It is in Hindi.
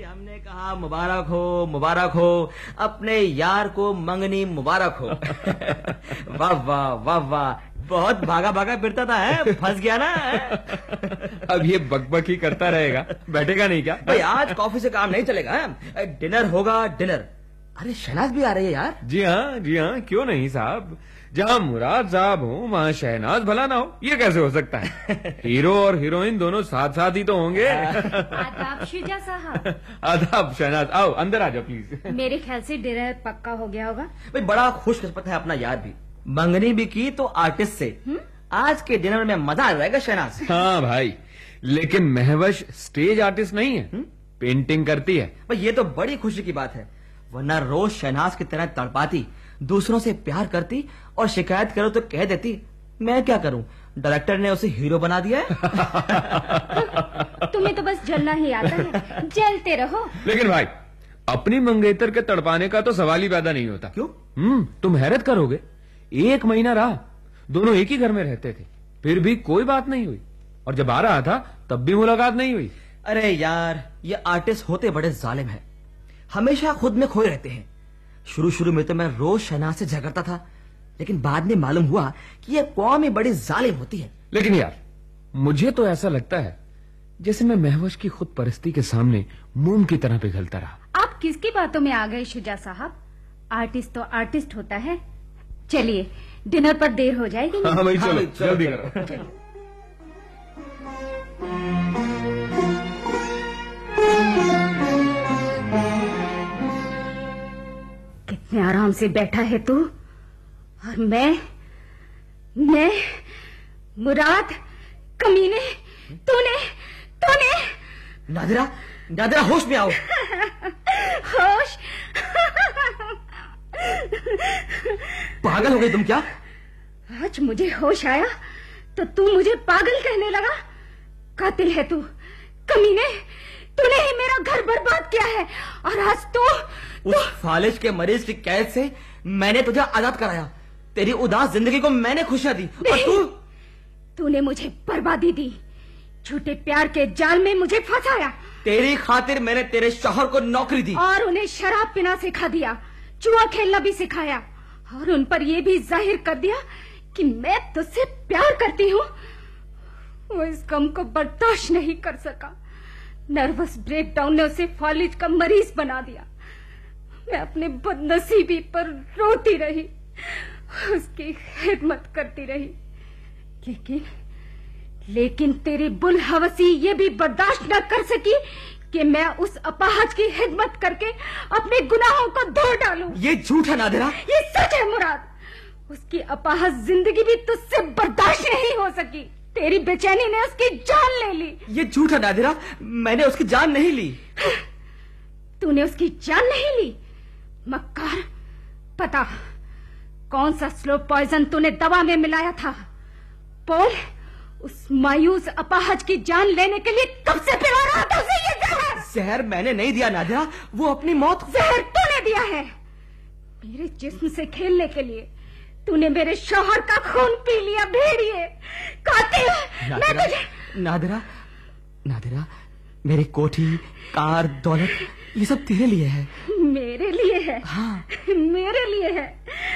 हमने कहा मुबारक हो अपने यार को मंगनी मुबारक हो। वाह वाह वाह वाह, बहुत भागा भागा फिरता था, है फंस गया ना। अब ये बकबक ही करता रहेगा, बैठेगा नहीं क्या? भाई आज कॉफी से काम नहीं चलेगा, डिनर होगा डिनर। अरे शहनाज भी आ रही है यार। जी हाँ, क्यों नहीं साहब। जहाँ मुराद साहब हो वहाँ शहनाज भला ना हो, ये कैसे हो सकता है? हीरो और हीरोइन दोनों साथ साथ ही तो होंगे। आदाब शुजा साहब। आदाब शहनाज, आओ अंदर आ जाओ प्लीज। मेरे ख्याल से डिनर पक्का हो गया होगा। भाई बड़ा खुशकिस्मत है अपना यार भी, मंगनी भी की तो आर्टिस्ट से। आज के डिनर में मजा आ जाएगा शहनाज। हाँ भाई, लेकिन महवश स्टेज आर्टिस्ट नहीं है, पेंटिंग करती है। भाई ये तो बड़ी खुशी की बात है, वरना रोज शहनाज की तरह तड़पाती, दूसरों से प्यार करती और शिकायत करो तो कह देती मैं क्या करूं, डायरेक्टर ने उसे हीरो बना दिया है। तुम्हें तो बस जलना ही आता है, जलते रहो। लेकिन भाई अपनी मंगेतर के तड़पाने का तो सवाल ही पैदा नहीं होता। क्यों? तुम हैरत करोगे, 1 महीना रहा, दोनों एक ही घर में रहते थे, फिर भी कोई बात नहीं हुई, और जब आ रहा था तब भी मुलाकात नहीं हुई। अरे यार ये आर्टिस्ट होते बड़े जालिम हैं, हमेशा खुद में खोए रहते हैं। शुरू में तो मैं रोज शहनाज से झगड़ता था, लेकिन बाद में मालूम हुआ कि ये कौम ही बड़ी जालिम होती है। लेकिन यार मुझे तो ऐसा लगता है जैसे मैं महवश की खुद परिस्थिति के सामने मोम की तरह पिघलता रहा। आप किसकी बातों में आ गए शुजा साहब? आर्टिस्ट तो आर्टिस्ट होता है। चलिए डिनर पर देर हो जाएगी। हाँ भाई चलो, चलो, जल्दी चलो। करो। कितने आराम से बैठा है तू, और मैं मुराद, कमीने, तूने नादिरा होश में आओ। होश? पागल हो गई तुम क्या? आज मुझे होश आया तो तू मुझे पागल कहने लगा। कातिल है तू, कमीने, तूने ही मेरा घर बर्बाद किया है, और आज तू उस फालिज के मरीज की कैद से मैंने तुझे आजाद कराया, तेरी उदास जिंदगी को मैंने खुशियां दी, और तूने मुझे बर्बादी दी, झूठे प्यार के जाल में मुझे फंसाया। तेरी खातिर मैंने तेरे शौहर को नौकरी दी और उन्हें शराब पीना सिखा दिया, जुआ खेलना भी सिखाया, और उन पर यह भी जाहिर कर दिया कि मैं तुझसे प्यार करती हूँ। वो इस गम को बर्दाश्त नहीं कर सका, नर्वस ब्रेकडाउन ने उसे फालिज का मरीज बना दिया। मैं अपने बदनसीबी पर रोती रही, उसकी खिदमत करती रही, लेकिन तेरी बुलहवसी ये भी बर्दाश्त न कर सकी कि मैं उस अपाहज की खिदमत करके अपने गुनाहों को धो डालूं। ये झूठ है नादिरा। ये सच है मुराद, उसकी अपाहज जिंदगी भी तुझसे बर्दाश्त नहीं हो सकी। तेरी बेचैनी ने उसकी जान ले ली। ये झूठ है नादिरा, मैंने उसकी जान नहीं ली। तूने उसकी जान नहीं ली? मक्कार, पता कौन सा स्लो पॉइजन तूने दवा में मिलाया था? बोल, उस मायूस अपाहज की जान लेने के लिए कब से पिला रहा था उसे ये जहर? जहर मैंने नहीं दिया नादिरा, वो अपनी मौत। जहर तूने दिया है, मेरे जिस्म से खेलने के लिए। तूने मेरे शौहर का खून पी लिया, भेड़िए, कातिल। नादिरा, मेरी कोठी, कार, दौलत, ये सब तेरे लिए है। मेरे लिए है? हाँ, मेरे लिए है।